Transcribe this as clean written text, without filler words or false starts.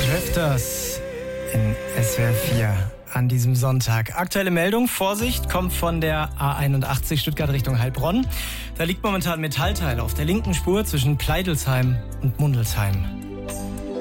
Drifters in SWR 4 an diesem Sonntag. Aktuelle Meldung, Vorsicht, kommt von der A81 Stuttgart Richtung Heilbronn. Da liegt momentan Metallteil auf der linken Spur zwischen Pleidelsheim und Mundelsheim.